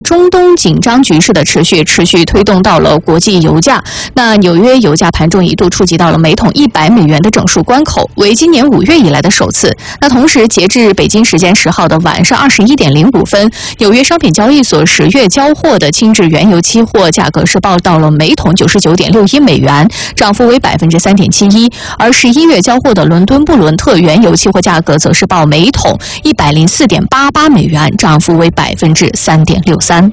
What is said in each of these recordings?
中东紧张局势的持续推动到了国际油价。那纽约油价盘中一度触及到了每桶100美元的整数关口，为今年5月以来的首次。那同时，截至北京时间10号的晚上21点05分，纽约商品交易所10月交货的轻质原油期货价格是报到了每桶99.61美元，涨幅为3.71%，而11月交货的伦敦布伦特原油期货价格则是报每桶104.88美元，涨幅为3.63%。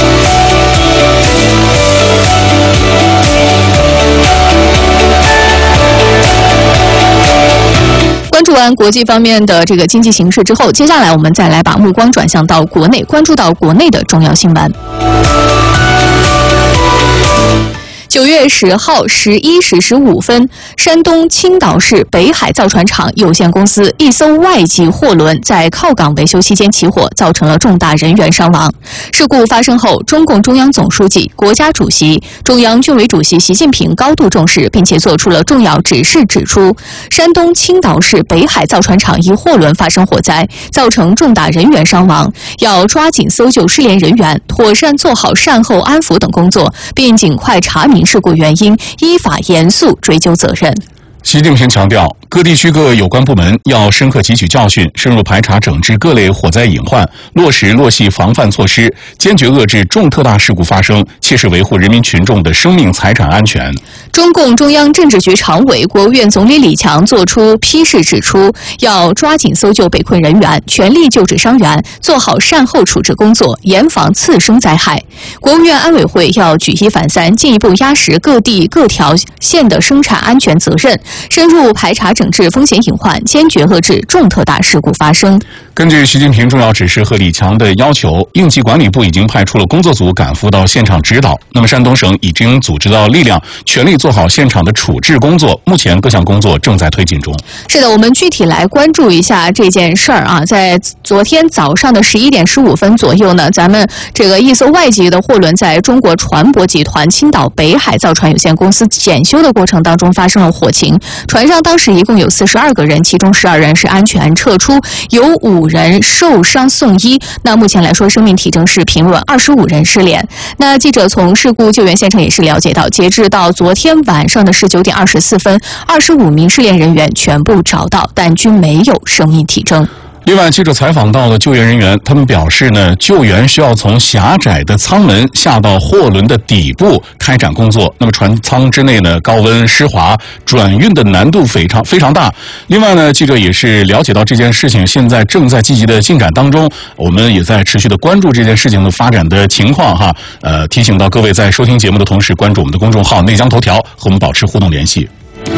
关注完国际方面的这个经济形势之后，接下来我们再来把目光转向到国内，关注到国内的重要新闻。9月10号11时15分，山东青岛市北海造船厂有限公司一艘外籍货轮在靠港维修期间起火，造成了重大人员伤亡。事故发生后，中共中央总书记、国家主席、中央军委主席习近平高度重视，并且作出了重要指示，指出山东青岛市北海造船厂一货轮发生火灾，造成重大人员伤亡，要抓紧搜救失联人员，妥善做好善后安抚等工作，并尽快查明事故原因，依法严肃追究责任。 习近平强调，各地区各有关部门要深刻汲取教训，深入排查整治各类火灾隐患，落实落细防范措施，坚决遏制重特大事故发生，切实维护人民群众的生命财产安全。 中共中央政治局常委、国务院总理李强作出批示，指出要抓紧搜救被困人员，全力救治伤员，做好善后处置工作，严防次生灾害。国务院安委会要举一反三，进一步压实各地各条线的生产安全责任，深入排查整治风险隐患，坚决遏制重特大事故发生。 根据习近平重要指示和李强的要求，应急管理部已经派出了工作组赶赴到现场指导。那么山东省已经组织到力量，全力做好现场的处置工作。目前各项工作正在推进中。 是的，我们具体来关注一下这件事儿啊。在昨天早上的11点15分左右呢，咱们这个一艘外籍的货轮在中国船舶集团青岛北海造船有限公司检修的过程当中发生了火情。船上当时一共有42个人，其中12人是安全撤出，有5人受伤送医。那目前来说，生命体征是平稳，25人失联。那记者从事故救援现场也是了解到，截至到昨天晚上的19点24分，25名失联人员全部找到，但均没有生命体征。 另外，记者采访到了救援人员，他们表示呢，救援需要从狭窄的舱门下到货轮的底部开展工作。那么船舱之内呢，高温湿滑，转运的难度非常大。另外呢，记者也是了解到这件事情现在正在积极的进展当中，我们也在持续的关注这件事情的发展的情况哈。提醒到各位在收听节目的同时，关注我们的公众号内江头条，和我们保持互动联系。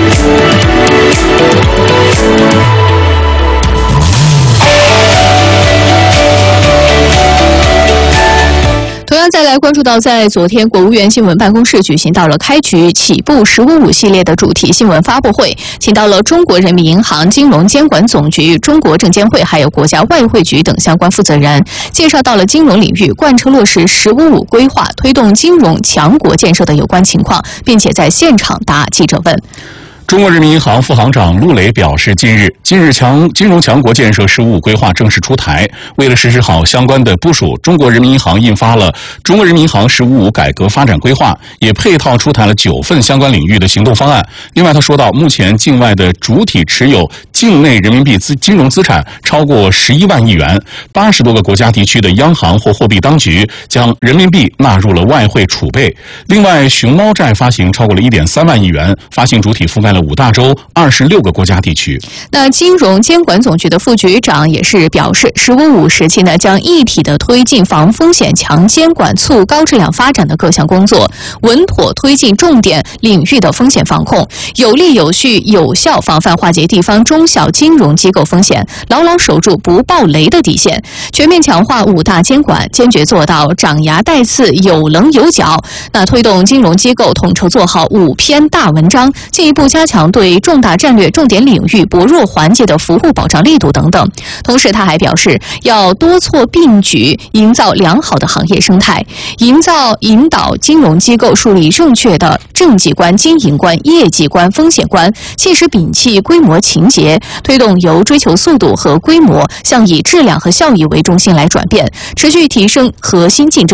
同样再来关注到，在昨天国务院新闻办公室举行到了开局起步“15.5”系列的主题新闻发布会，请到了中国人民银行金融监管总局、中国证监会还有国家外汇局等相关负责人，介绍到了金融领域贯彻落实“15.5”规划，推动金融强国建设的有关情况，并且在现场答记者问。 中国人民银行副行长陆磊表示，近日金融强国建设“15.5”规划正式出台，为了实施好相关的部署，中国人民银行印发了《中国人民银行“15.5”改革发展规划》，也配套出台了9份相关领域的行动方案。另外，他说到，目前境外的主体持有境内人民币金融资产超过11万亿元，80多个国家地区的央行或货币当局将人民币纳入了外汇储备。另外，熊猫债发行超过了1.3万亿元，发行主体覆盖了5大洲、26个国家地区。 那金融监管总局的副局长也是表示，“15.5”时期呢，将一体的推进防风险、强监管、促高质量发展的各项工作，稳妥推进重点领域的风险防控，有力有序、有效防范化解地方中小金融机构风险，牢牢守住不爆雷的底线，全面强化5大监管，坚决做到长牙带刺、有棱有角。那推动金融机构统筹做好5篇大文章，进一步加强对重大战略重点领域薄弱环节的服务保障力度等等。同时他还表示，要多措并举，营造良好的行业生态，引导金融机构树立正确的政绩观、经营观、业绩观、风险观，切实摒弃规模情节，推动由追求速度和规模向以质量和效益为中心来转变，持续提升核心竞争